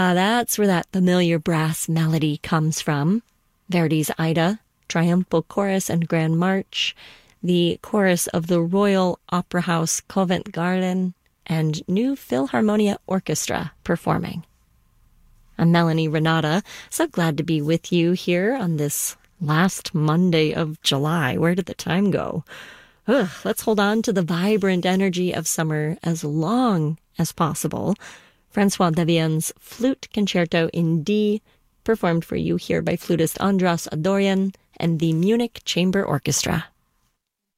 Yeah, that's where that familiar brass melody comes from. Verdi's Aida, Triumphal Chorus and Grand March, the chorus of the Royal Opera House Covent Garden, and New Philharmonia Orchestra performing. I'm Melanie Renata, so glad to be with you here on this last Monday of July. Where did the time go? Let's hold on to the vibrant energy of summer as long as possible. Francois Devien's Flute Concerto in D, performed for you here by flutist Andras Adorian and the Munich Chamber Orchestra.